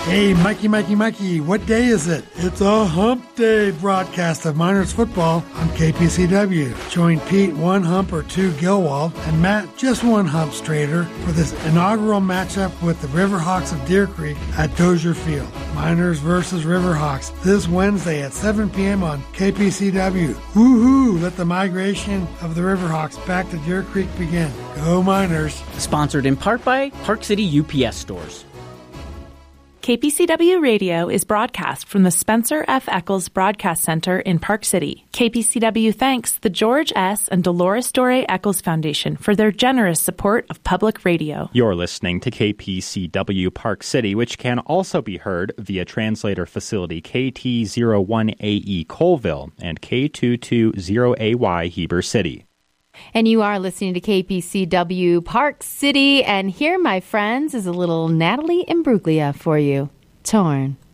Hey, Mikey, what day is it? It's a hump day broadcast of Miners football on KPCW. Join Pete, one hump or two Gilwald, and Matt, just one hump straighter, for this inaugural matchup with the Riverhawks of Deer Creek at Dozier Field. Miners versus Riverhawks this Wednesday at 7 p.m. on KPCW. Woohoo! Let the migration of the Riverhawks back to Deer Creek begin. Go Miners! Sponsored in part by Park City UPS stores. KPCW Radio is broadcast from the Spencer F. Eccles Broadcast Center in Park City. KPCW thanks the George S. and Dolores Doré Eccles Foundation for their generous support of public radio. You're listening to KPCW Park City, which can also be heard via translator facility KT01AE Colville and K220AY Heber City. And you are listening to KPCW Park City. And here, my friends, is a little Natalie Imbruglia for you. Torn.